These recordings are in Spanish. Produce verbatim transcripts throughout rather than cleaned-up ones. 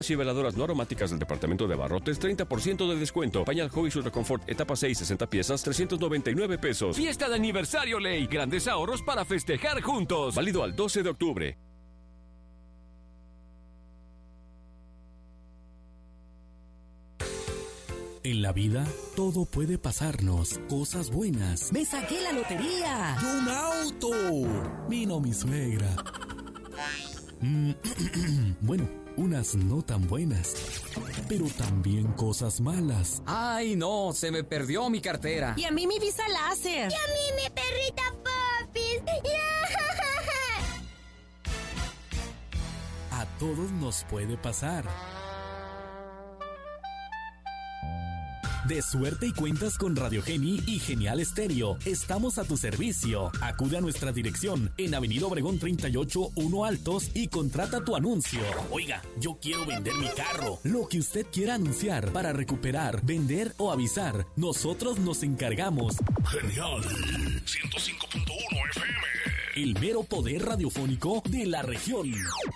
y veladoras no aromáticas del departamento de abarrotes, treinta por ciento de descuento. Pañal Hobbies Ultra Confort etapa seis, sesenta piezas, trescientos noventa y nueve pesos. Fiesta de aniversario Ley. Grandes ahorros para festejar juntos. Válido al doce de octubre. En la vida, todo puede pasarnos. Cosas buenas. ¡Me saqué la lotería! ¡Y un auto! Vino mi suegra. Mm, bueno, unas no tan buenas, pero también cosas malas. ¡Ay, no! Se me perdió mi cartera. Y a mí mi visa láser. Y a mí mi perrita Popis. A todos nos puede pasar. De suerte y cuentas con Radio Geni y Genial Estéreo. Estamos a tu servicio. Acude a nuestra dirección en Avenida Obregón treinta y ocho, uno Altos y contrata tu anuncio. Oiga, yo quiero vender mi carro. Lo que usted quiera anunciar para recuperar, vender o avisar, nosotros nos encargamos. Genial ciento cinco punto uno F M. El mero poder radiofónico de la región.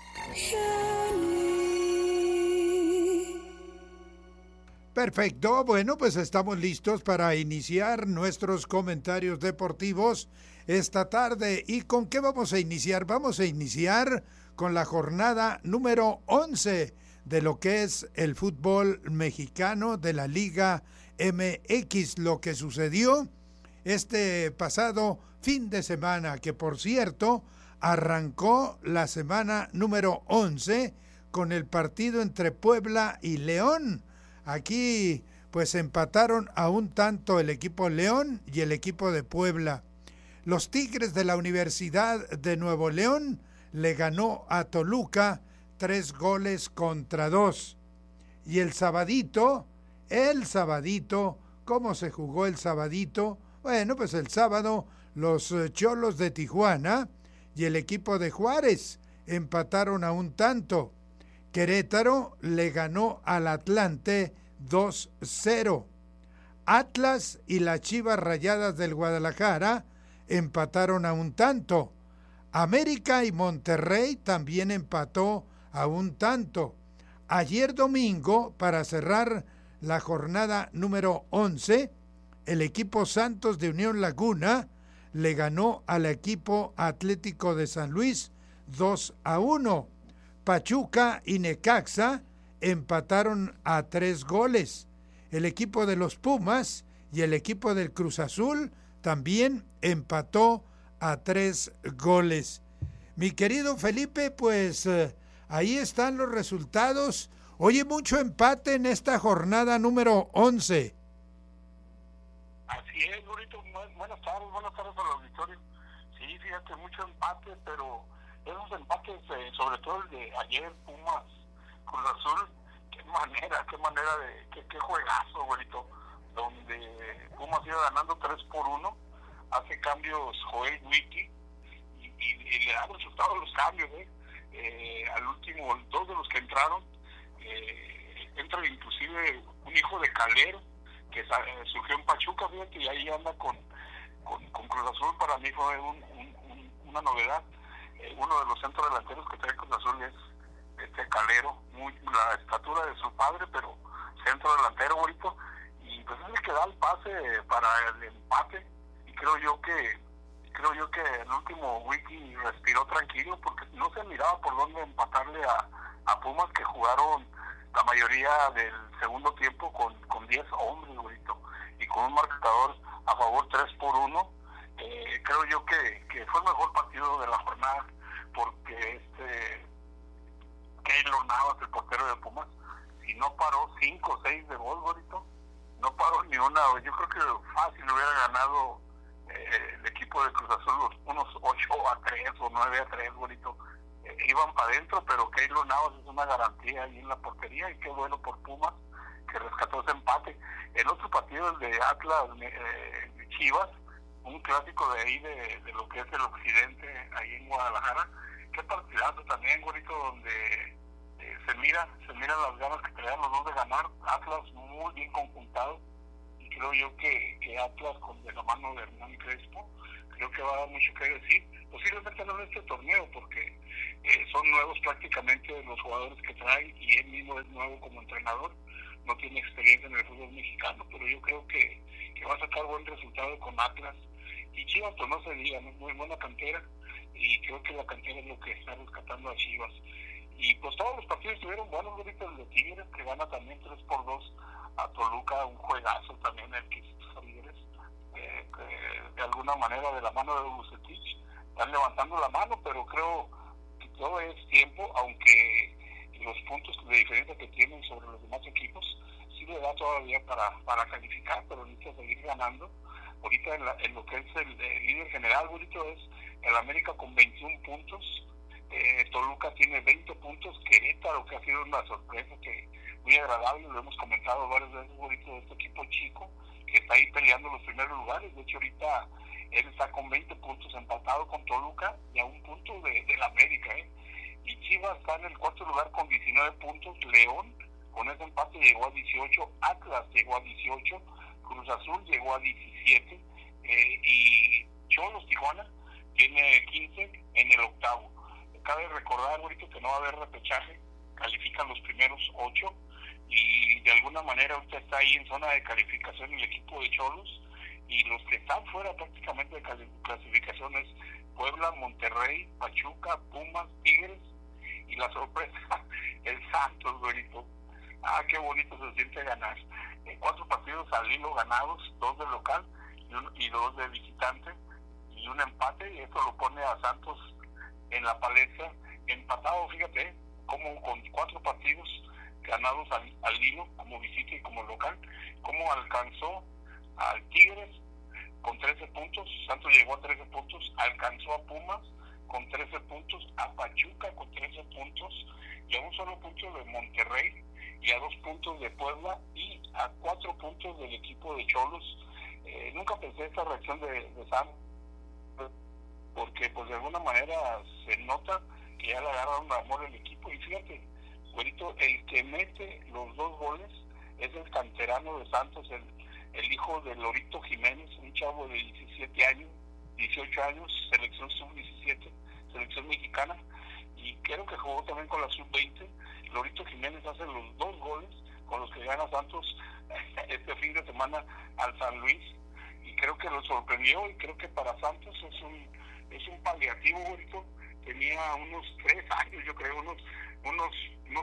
Perfecto, bueno, pues estamos listos para iniciar nuestros comentarios deportivos esta tarde. ¿Y con qué vamos a iniciar? Vamos a iniciar con la jornada número once de lo que es el fútbol mexicano de la Liga M X, lo que sucedió este pasado fin de semana, que por cierto arrancó la semana número once con el partido entre Puebla y León. Aquí pues empataron a un tanto el equipo León y el equipo de Puebla. Los Tigres de la Universidad de Nuevo León le ganó a Toluca tres goles contra dos. Y el sabadito, el sabadito, ¿cómo se jugó el sabadito? Bueno, pues el sábado los Cholos de Tijuana y el equipo de Juárez empataron a un tanto. Querétaro le ganó al Atlante dos cero. Atlas y las Chivas Rayadas del Guadalajara empataron a un tanto. América y Monterrey también empató a un tanto. Ayer domingo, para cerrar la jornada número once, el equipo Santos de Unión Laguna le ganó al equipo Atlético de San Luis dos a uno. Pachuca y Necaxa empataron a tres goles. El equipo de los Pumas y el equipo del Cruz Azul también empató a tres goles. Mi querido Felipe, pues eh, ahí están los resultados. Oye, mucho empate en esta jornada número once. Así es, Lurito. Buenas tardes, buenas tardes al auditorio. Sí, fíjate, mucho empate, pero esos empates, eh, sobre todo el de ayer, Pumas, Cruz Azul, qué manera, qué manera de, qué, qué juegazo, güerito, donde Pumas iba ganando tres por uno, hace cambios Joel Wiki, y, y, y le da resultados los cambios, ¿eh? Eh, al último, dos de los que entraron, eh, entra inclusive un hijo de Calero, que eh, surgió en Pachuca, fíjate, y ahí anda con, con, con Cruz Azul. Para mí fue un, un, un, una novedad. Eh, uno de los centros delanteros que trae Cruz Azul es este Calero, muy la estatura de su padre, pero centro delantero bonito, y pues es el que da el pase para el empate. Y creo yo que creo yo que el último Wiki respiró tranquilo, porque no se miraba por dónde empatarle a, a Pumas, que jugaron la mayoría del segundo tiempo con, con diez hombres, bonito, y con un marcador a favor tres por uno. Eh, creo yo que, que fue el mejor partido de la jornada, porque este Keylor Navas, el portero de Pumas, si no paró cinco o seis de gol, bonito, no paró ni una. Yo creo que fácil hubiera ganado eh, el equipo de Cruz Azul unos ocho a tres o nueve a tres, bonito. Eh, iban para adentro, pero Keylor Navas es una garantía ahí en la portería, y qué bueno por Pumas que rescató ese empate. El otro partido, el de Atlas eh, Chivas, un clásico de ahí de, de lo que es el occidente, ahí en Guadalajara. Qué partidazo también, bonito, donde eh, se mira, se miran las ganas que traían los dos de ganar. Atlas muy bien conjuntado, y creo yo que, que Atlas, con de la mano de Hernán Crespo, creo que va a dar mucho que decir. posiblemente no en este torneo, porque eh, son nuevos prácticamente los jugadores que trae, y él mismo es nuevo como entrenador, no tiene experiencia en el fútbol mexicano, pero yo creo que, que va a sacar buen resultado con Atlas. Y Chivas, pues no se diga, ¿no? Muy buena cantera, y creo que la cantera es lo que está rescatando a Chivas. Y pues todos los partidos estuvieron buenos, ahorita el de Tigres, que gana también tres por dos a Toluca, un juegazo también el que hizo Tigres, eh, que de alguna manera de la mano de Bucetich están levantando la mano, pero creo que todo es tiempo, aunque los puntos de diferencia que tienen sobre los demás equipos sí le da todavía para, para calificar, pero necesita seguir ganando. Ahorita en, la, en lo que es el, el líder general, bonito, es el América con veintiún puntos, eh, Toluca tiene veinte puntos, Querétaro, que ha sido una sorpresa que muy agradable, lo hemos comentado varias veces, bonito, de este equipo chico que está ahí peleando los primeros lugares. De hecho ahorita él está con veinte puntos, empatado con Toluca y a un punto de, de la América, ¿eh? Y Chivas está en el cuarto lugar con diecinueve puntos, León con ese empate llegó a dieciocho, Atlas llegó a dieciocho, Cruz Azul llegó a diecisiete, eh, y Cholos Tijuana tiene quince en el octavo. Cabe recordar ahorita que no va a haber repechaje, califican los primeros ocho, y de alguna manera usted está ahí en zona de calificación el equipo de Cholos, y los que están fuera prácticamente de clasificación es Puebla, Monterrey, Pachuca, Pumas, Tigres, y la sorpresa, el Santos, bonito. Ah, qué bonito se siente ganar. En cuatro partidos al hilo ganados, dos de local y, un, y dos de visitante, y un empate, y eso lo pone a Santos en la palestra, empatado, fíjate, como con cuatro partidos ganados al, al hilo, como visita y como local, como alcanzó al Tigres con trece puntos, Santos llegó a trece puntos, alcanzó a Pumas con trece puntos, a Pachuca con trece puntos, y a un solo punto de Monterrey, y a dos puntos de Puebla, y a cuatro puntos del equipo de Cholos. Eh, nunca pensé esta reacción de, de Santos, porque pues de alguna manera se nota que ya le agarraron amor al equipo, y fíjate, güerito, el que mete los dos goles es el canterano de Santos, el, el hijo de Lorito Jiménez, un chavo de diecisiete años, dieciocho años, selección sub diecisiete, selección mexicana, y creo que jugó también con la sub veinte. Lorito Jiménez hace los dos goles con los que gana Santos este fin de semana al San Luis, y creo que lo sorprendió, y creo que para Santos es un es un paliativo, bonito. Tenía unos tres años, yo creo, unos, unos no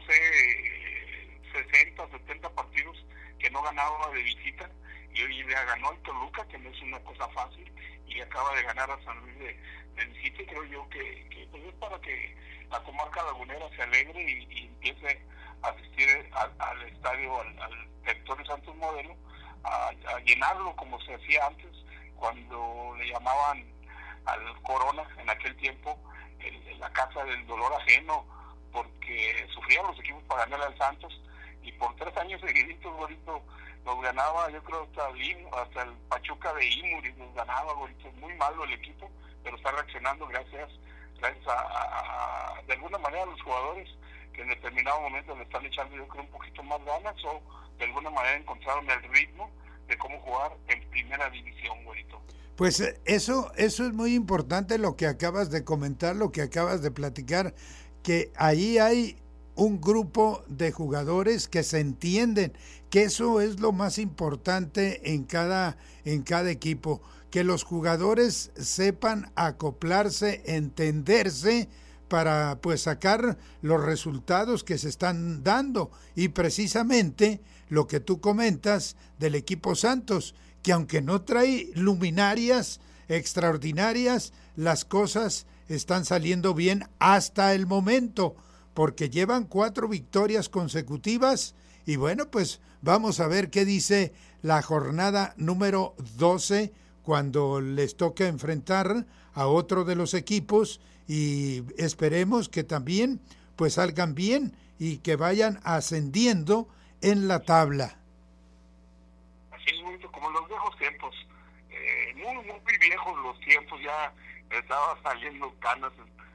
sé, sesenta, setenta partidos que no ganaba de visita, y hoy le ganó al Toluca, que no es una cosa fácil, y acaba de ganar a San Luis de, de visita, y creo yo que, que pues es para que la comarca lagunera se alegre y, y empiece a asistir al, al estadio, al, al territorio Santos Modelo, a, a llenarlo como se hacía antes, cuando le llamaban al Corona en aquel tiempo, el, la casa del dolor ajeno, porque sufrían los equipos para ganarle al Santos, y por tres años seguiditos, bonito, nos ganaba, yo creo, hasta el, hasta el Pachuca de Imuri, nos ganaba, bonito, muy malo el equipo, pero está reaccionando gracias, gracias a, a, a de alguna manera a los jugadores que en determinado momento le están echando, yo creo, un poquito más ganas, o de alguna manera encontraron el ritmo de cómo jugar en primera división, bonito. Pues eso, eso es muy importante lo que acabas de comentar, lo que acabas de platicar, que ahí hay un grupo de jugadores que se entienden, que eso es lo más importante en cada, en cada equipo, que los jugadores sepan acoplarse, entenderse para pues sacar los resultados que se están dando, y precisamente lo que tú comentas del equipo Santos, que aunque no trae luminarias extraordinarias, las cosas están saliendo bien hasta el momento, porque llevan cuatro victorias consecutivas, y bueno, pues vamos a ver qué dice la jornada número doce, cuando les toca enfrentar a otro de los equipos, y esperemos que también pues salgan bien y que vayan ascendiendo en la tabla. Como en los viejos tiempos, eh, muy, muy viejos los tiempos, ya estaba saliendo canas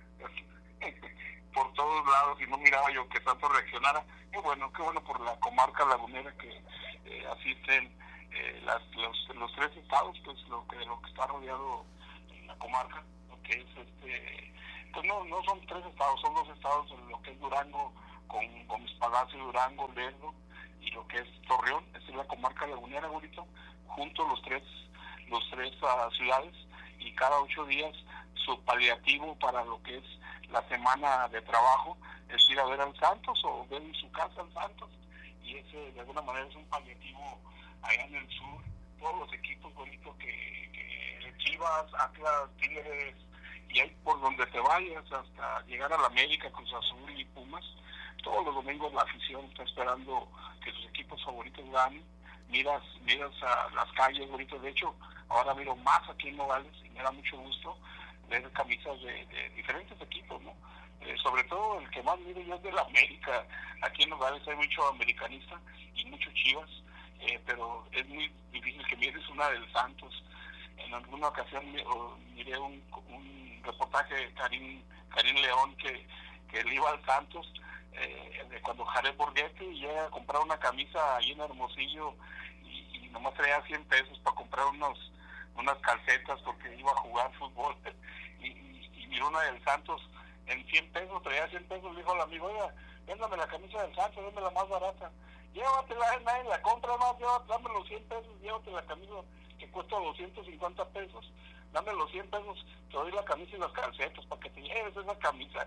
por todos lados, y no miraba yo que tanto reaccionara. Qué bueno, qué bueno por la comarca lagunera que eh, asisten eh, las, los, los tres estados, pues lo que lo que está rodeado en la comarca, lo que es este, pues no, no son tres estados, son dos estados, en lo que es Durango, con Gómez Palacio, Durango, Lerdo, y lo que es Torreón, esa es la comarca lagunera, güerito, juntos los tres, los tres uh, ciudades, y cada ocho días su paliativo para lo que es la semana de trabajo es ir a ver al Santos o ver en su casa al Santos, y ese de alguna manera es un paliativo allá en el sur. Todos los equipos bonitos que, que Chivas, Atlas, Tigres, y ahí por donde te vayas hasta llegar a la América, Cruz Azul y Pumas, todos los domingos la afición está esperando que sus equipos favoritos ganen. Miras, miras a las calles bonitas, de hecho ahora miro más aquí en Nogales y me da mucho gusto ver camisas de, de diferentes equipos, ¿no? Eh, sobre todo el que más miro yo es de la América. Aquí en Nogales hay mucho americanista y mucho Chivas, eh, pero es muy difícil que mires una del Santos. En alguna ocasión miré un, un reportaje de Karim, Karim León que, que él iba al Santos, eh, de cuando Jared Borghetti llega a comprar una camisa ahí en Hermosillo y, y nomás traía cien pesos para comprar unos unas calcetas porque iba a jugar fútbol y, y, y miró una del Santos en cien pesos, traía cien pesos, le dijo al amigo, oiga, véndame la camisa del Santos, véndame la más barata, llévatela, nadie la compra más, llévatela, dame los cien pesos, llévate la camisa que cuesta doscientos cincuenta pesos, dame los cien pesos, te doy la camisa y las calcetas para que te lleves esa camisa.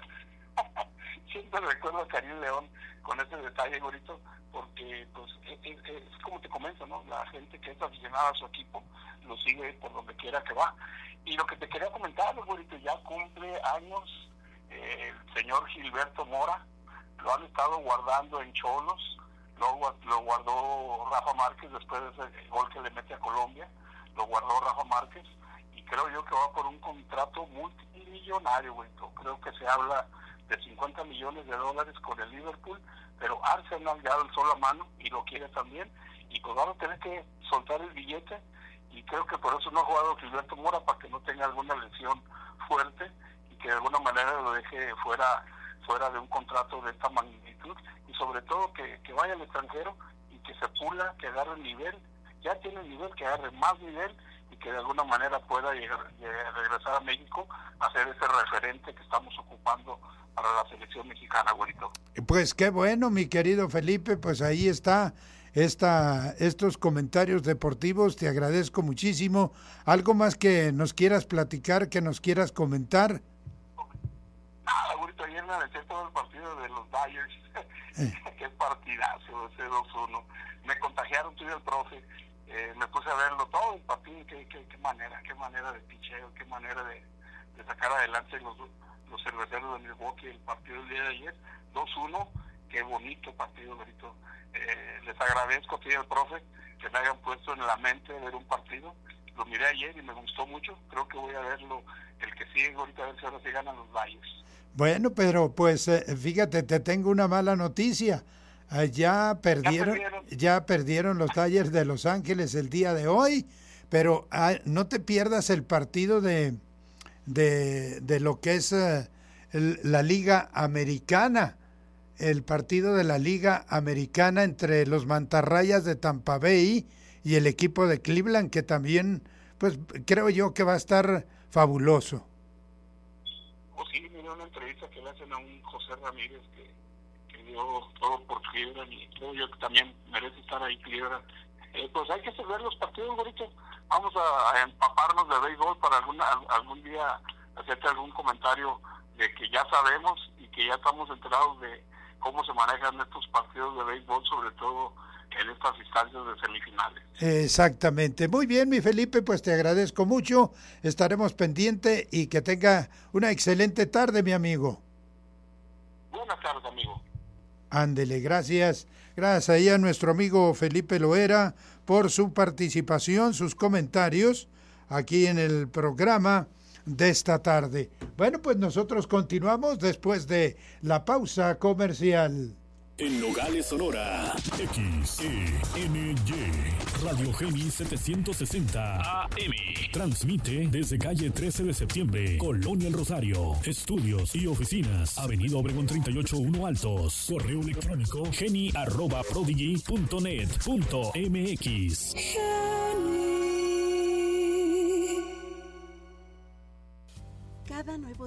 Siempre recuerdo a Karim León con ese detalle, gorito, porque pues es, es, es como te comento, ¿no? La gente que es aficionada a su equipo lo sigue por donde quiera que va. Y lo que te quería comentar, gorito, ya cumple años eh, el señor Gilberto Mora, lo han estado guardando en Cholos, lo, lo guardó Rafa Márquez después de ese gol que le mete a Colombia, lo guardó Rafa Márquez, y creo yo que va por un contrato multimillonario, gorito. Creo que se habla de cincuenta millones de dólares con el Liverpool, pero Arsenal ya alzó la mano y lo quiere también, y pues van a tener que soltar el billete, y creo que por eso no ha jugado Gilberto Mora, para que no tenga alguna lesión fuerte y que de alguna manera lo deje fuera fuera de un contrato de esta magnitud, y sobre todo que, que vaya al extranjero y que se pula, que agarre el nivel, ya tiene el nivel, que agarre más nivel y que de alguna manera pueda llegar, llegar, regresar a México a ser ese referente que estamos ocupando para la selección mexicana, güerito. Pues qué bueno, mi querido Felipe, pues ahí está esta, estos comentarios deportivos, te agradezco muchísimo. ¿Algo más que nos quieras platicar, que nos quieras comentar? Nada, güerito, ayer me aventé todo el partido de los Dyers, eh. Qué partidazo, ese dos uno. Me contagiaron, tú y el profe, eh, me puse a verlo todo el partido, qué, qué, qué manera, qué manera de picheo, qué manera de, de sacar adelante los los cerveceros de Milwaukee, el partido del día de ayer, dos uno, qué bonito partido, bonito. Eh, les agradezco a ti y al profe que me hayan puesto en la mente ver un partido, lo miré ayer y me gustó mucho, creo que voy a verlo el que sigue ahorita, a ver si ahora sí ganan los Dyers. Bueno, Pedro, pues eh, fíjate, te tengo una mala noticia, eh, ya perdieron, ya perdieron, ya perdieron los Dyers de Los Ángeles el día de hoy, pero ah, no te pierdas el partido de De, de lo que es uh, el, la Liga Americana, el partido de la Liga Americana entre los Mantarrayas de Tampa Bay y el equipo de Cleveland, que también, pues creo yo que va a estar fabuloso. Oh, sí, miré una entrevista que le hacen a un José Ramírez que, que dio todo por Cleveland, y creo yo que también merece estar ahí Cleveland. Eh, pues hay que ver los partidos, ahorita. Vamos a, a empaparnos de béisbol para alguna, algún día hacerte algún comentario de que ya sabemos y que ya estamos enterados de cómo se manejan estos partidos de béisbol, sobre todo en estas instancias de semifinales. Exactamente. Muy bien, mi Felipe, pues te agradezco mucho. Estaremos pendientes y que tenga una excelente tarde, mi amigo. Buenas tardes, amigo. Ándele, gracias. Gracias ahí a nuestro amigo Felipe Loera por su participación, sus comentarios aquí en el programa de esta tarde. Bueno, pues nosotros continuamos después de la pausa comercial. En Nogales, Sonora, X E N Y, Radio Geni setecientos sesenta A M. Transmite desde calle trece de septiembre, Colonia El Rosario. Estudios y oficinas, Avenida Obregón treinta y ocho uno Altos. Correo electrónico geni arroba prodigy punto net punto m x.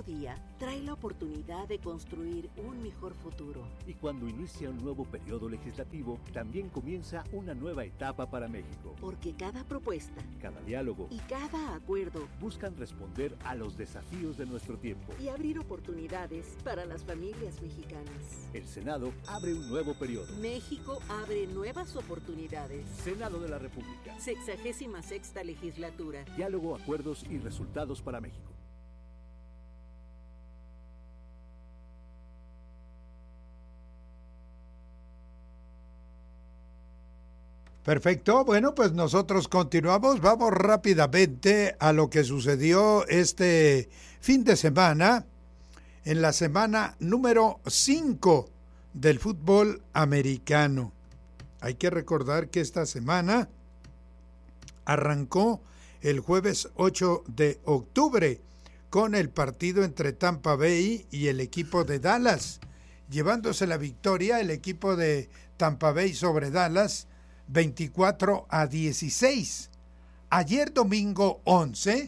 día trae la oportunidad de construir un mejor futuro. Y cuando inicia un nuevo periodo legislativo, también comienza una nueva etapa para México. Porque cada propuesta, cada diálogo y cada acuerdo buscan responder a los desafíos de nuestro tiempo y abrir oportunidades para las familias mexicanas. El Senado abre un nuevo periodo. México abre nuevas oportunidades. Senado de la República. Sexagésima sexta legislatura. Diálogo, acuerdos y resultados para México. Perfecto, bueno, pues nosotros continuamos, vamos rápidamente a lo que sucedió este fin de semana, en la semana número cinco del fútbol americano. Hay que recordar que esta semana arrancó el jueves ocho de octubre con el partido entre Tampa Bay y el equipo de Dallas, llevándose la victoria el equipo de Tampa Bay sobre Dallas, veinticuatro a dieciséis. Ayer domingo once,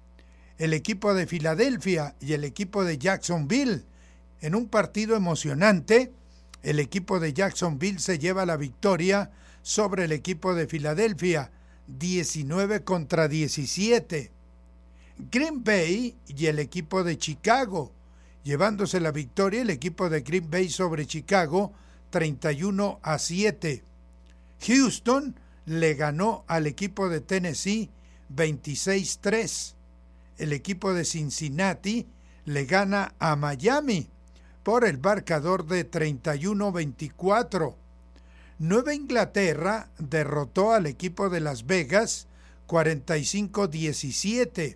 el equipo de Filadelfia y el equipo de Jacksonville, en un partido emocionante, el equipo de Jacksonville se lleva la victoria sobre el equipo de Filadelfia, diecinueve contra diecisiete. Green Bay y el equipo de Chicago, llevándose la victoria el equipo de Green Bay sobre Chicago, treinta y uno a siete. Houston le ganó al equipo de Tennessee veintiséis a tres. El equipo de Cincinnati le gana a Miami por el marcador de treinta y uno a veinticuatro. Nueva Inglaterra derrotó al equipo de Las Vegas cuarenta y cinco a diecisiete.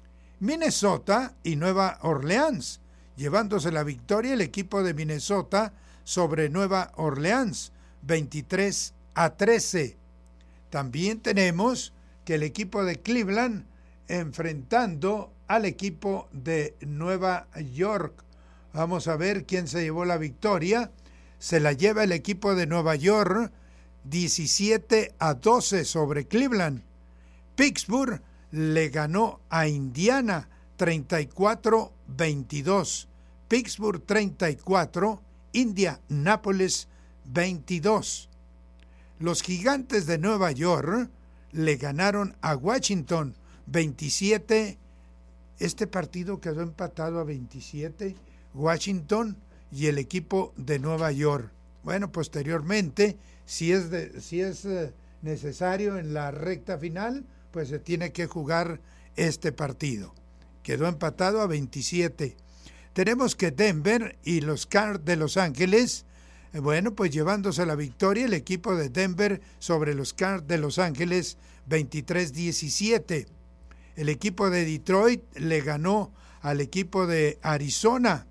Minnesota y Nueva Orleans, llevándose la victoria el equipo de Minnesota sobre Nueva Orleans, veintitrés a trece. También tenemos que el equipo de Cleveland enfrentando al equipo de Nueva York. Vamos a ver quién se llevó la victoria. Se la lleva el equipo de Nueva York, diecisiete a doce sobre Cleveland. Pittsburgh le ganó a Indiana, treinta y cuatro a veintidós. Pittsburgh treinta y cuatro, Indianápolis veintidós. Los Gigantes de Nueva York le ganaron a Washington veintisiete. Este partido quedó empatado a veintisiete. Washington y el equipo de Nueva York. Bueno, posteriormente, si es, de, si es eh, necesario en la recta final, pues se tiene que jugar este partido. Quedó empatado a veintisiete. Tenemos que Denver y los Cards de Los Ángeles, eh, bueno, pues llevándose la victoria el equipo de Denver sobre los Cards de Los Ángeles, veintitrés a diecisiete. El equipo de Detroit le ganó al equipo de Arizona,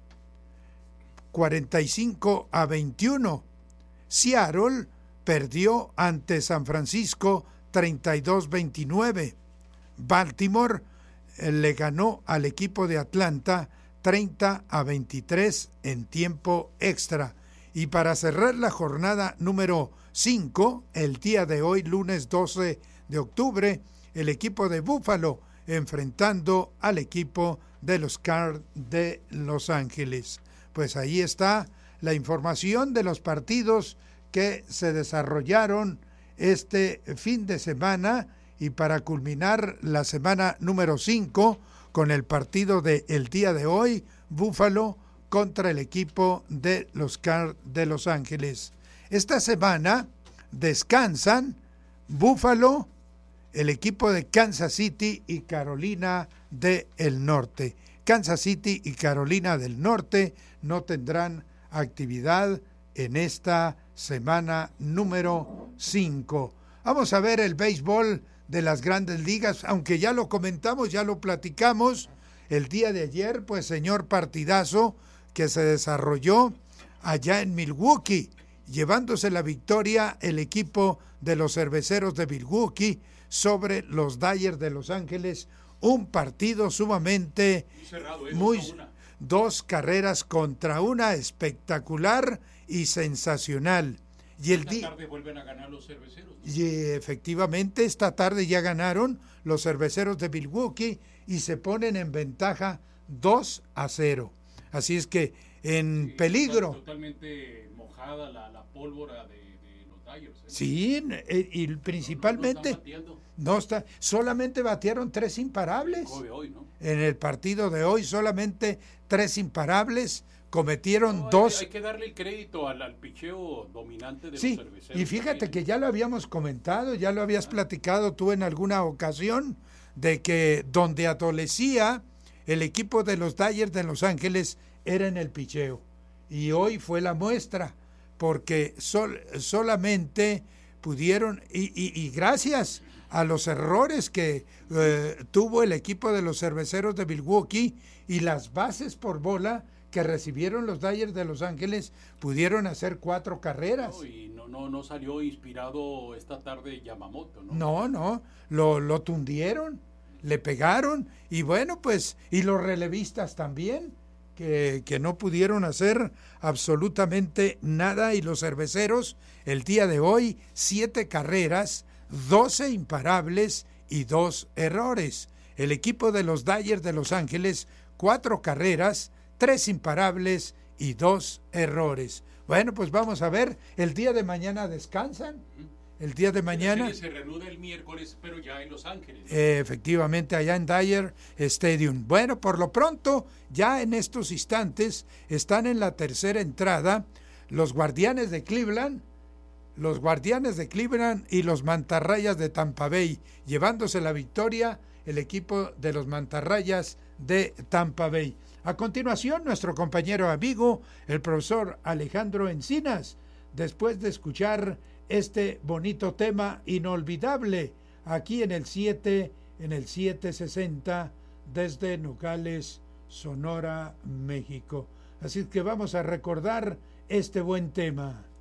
cuarenta y cinco a veintiuno. Seattle perdió ante San Francisco treinta y dos a veintinueve. Baltimore eh, le ganó al equipo de Atlanta treinta a veintitrés en tiempo extra. Y para cerrar la jornada número cinco, el día de hoy, lunes doce de octubre, el equipo de Buffalo enfrentando al equipo de los Cards de Los Ángeles. Pues ahí está la información de los partidos que se desarrollaron este fin de semana, y para culminar la semana número cinco con el partido del el día de hoy, Buffalo contra el equipo de los Cards de Los Ángeles. Esta semana descansan Buffalo, el equipo de Kansas City y Carolina del Norte. Kansas City y Carolina del Norte no tendrán actividad en esta semana número cinco. Vamos a ver el béisbol de las Grandes Ligas, aunque ya lo comentamos, ya lo platicamos el día de ayer, pues señor partidazo que se desarrolló allá en Milwaukee, llevándose la victoria el equipo de los Cerveceros de Milwaukee sobre los Dodgers de Los Ángeles. Un partido sumamente muy, cerrado, ¿eh? muy una. Dos carreras contra una, espectacular y sensacional. Y el esta tarde vuelven a ganar los Cerveceros, ¿no? Y efectivamente esta tarde ya ganaron los Cerveceros de Milwaukee y se ponen en ventaja dos a cero. Así es que en sí, peligro. Totalmente mojada la, la pólvora de, de los Dyers. ¿eh? Sí, y, y principalmente no, no, no está, solamente batearon tres imparables. Hoy, ¿no? En el partido de hoy solamente tres imparables. Cometieron no, dos. Hay, hay que darle el crédito al, al picheo dominante de sí, los cerveceros. Y fíjate que ya lo habíamos comentado, ya lo habías ah. platicado tú en alguna ocasión, de que donde adolecía el equipo de los Dodgers de Los Ángeles era en el picheo. Y hoy fue la muestra, porque sol, solamente pudieron, y, y, y gracias a los errores que eh, tuvo el equipo de los Cerveceros de Milwaukee y las bases por bola que recibieron los Dodgers de Los Ángeles, pudieron hacer cuatro carreras. No, y no, no, no salió inspirado esta tarde Yamamoto, ¿no? No, no, lo, lo tundieron, le pegaron, y bueno, pues, y los relevistas también, que, que no pudieron hacer absolutamente nada, y los cerveceros, el día de hoy, siete carreras, doce imparables y dos errores. El equipo de los Dodgers de Los Ángeles, cuatro carreras, tres imparables y dos errores. Bueno, pues vamos a ver, el día de mañana descansan, el día de mañana... La serie se reanuda el miércoles, pero ya en Los Ángeles. Eh, efectivamente, allá en Dodger Stadium. Bueno, por lo pronto, ya en estos instantes, están en la tercera entrada los Guardianes de Cleveland, los Guardianes de Cleveland y los Mantarrayas de Tampa Bay, llevándose la victoria el equipo de los Mantarrayas de Tampa Bay. A continuación, nuestro compañero amigo, el profesor Alejandro Encinas, después de escuchar este bonito tema inolvidable, aquí en el siete, en el siete sesenta, desde Nogales, Sonora, México. Así que vamos a recordar este buen tema.